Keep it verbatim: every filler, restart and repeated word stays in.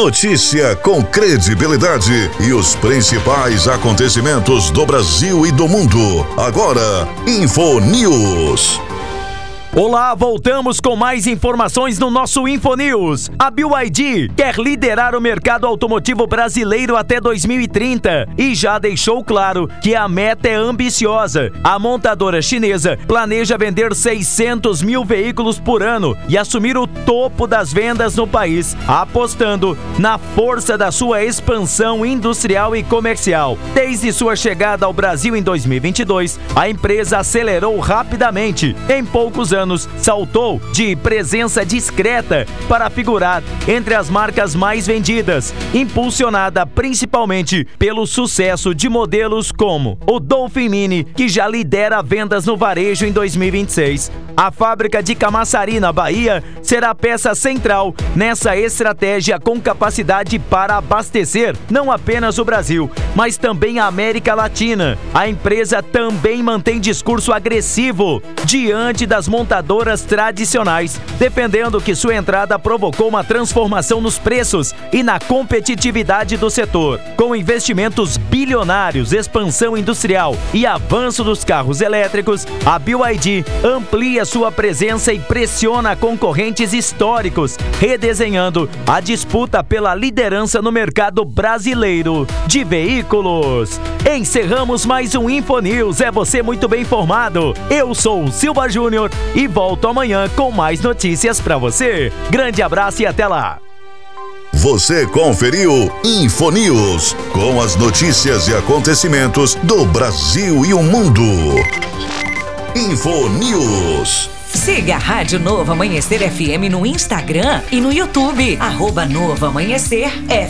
Notícia com credibilidade e os principais acontecimentos do Brasil e do mundo. Agora, InfoNews. Olá, voltamos com mais informações no nosso InfoNews. A B Y D quer liderar o mercado automotivo brasileiro até dois mil e trinta e já deixou claro que a meta é ambiciosa. A montadora chinesa planeja vender seiscentos mil veículos por ano e assumir o topo das vendas no país, apostando na força da sua expansão industrial e comercial. Desde sua chegada ao Brasil em dois mil e vinte e dois, a empresa acelerou rapidamente. Em poucos anos, anos, saltou de presença discreta para figurar entre as marcas mais vendidas, impulsionada principalmente pelo sucesso de modelos como o Dolphin Mini, que já lidera vendas no varejo em dois mil e vinte e seis. A fábrica de Camaçari, na Bahia, será peça central nessa estratégia, com capacidade para abastecer não apenas o Brasil, mas também a América Latina. A empresa também mantém discurso agressivo diante das montadoras tradicionais, defendendo que sua entrada provocou uma transformação nos preços e na competitividade do setor. Com investimentos bilionários, expansão industrial e avanço dos carros elétricos, a B Y D amplia sua presença e pressiona concorrentes históricos, redesenhando a disputa pela liderança no mercado brasileiro de veículos. Encerramos mais um InfoNews. É você muito bem informado. Eu sou o Silva Júnior e volto amanhã com mais notícias para você. Grande abraço e até lá. Você conferiu InfoNews, com as notícias e acontecimentos do Brasil e o mundo. InfoNews. Siga a Rádio Novo Amanhecer F M no Instagram e no YouTube. Arroba Novo Amanhecer F M.